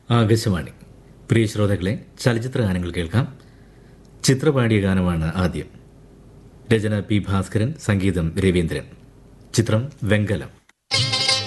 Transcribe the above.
ആകാശവാണി. പ്രിയ ശ്രോതാക്കളെ, ചലച്ചിത്ര ഗാനങ്ങൾ കേൾക്കാം. ചിത്രപാടിയ ഗാനമാണ് ആദ്യം. രചന പി ഭാസ്കരൻ, സംഗീതം രവീന്ദ്രൻ. ചിത്രം വെങ്കലം.